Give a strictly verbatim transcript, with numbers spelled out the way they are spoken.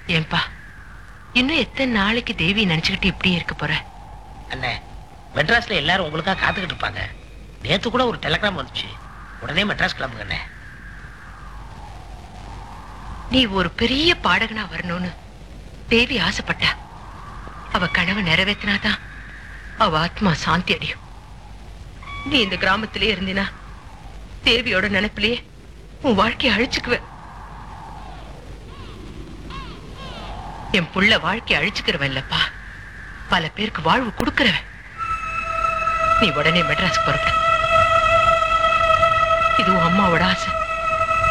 ஏன்பா இன்னும் எத்தனை நாளைக்கு தேவி நினைச்சுக்கிட்டு இப்படியே இருக்க போற? அண்ணே, மெட்ராஸ்ல எல்லாரும் உங்களுக்காக காத்துக்கிட்டு இருப்பாங்க. நேத்து கூட ஒரு டெலிகிராம் வந்துச்சு. உடனே மெட்ராஸ் கிளம்புங்க அண்ணே. நீ ஒரு பெரிய பாடகனா வரணும்னு தேவி ஆசைப்பட்டா. அவ கனவை நிறைவேற்றினாதான் அவ ஆத்மா சாந்தி அடையும். நீ இந்த கிராமத்திலே இருந்தினா தேவியோட நினைப்பிலேயே உன் வாழ்க்கையை அழிச்சுக்குவ. என் புள்ள வாழ்க்கையை அழிச்சுக்கிறவன் இல்லப்பா, பல பேருக்கு வாழ்வு கொடுக்கிறவன். நீ உடனே மெட்ராஸ் புறப்பட. இது உன் அம்மாவோட ஆசை.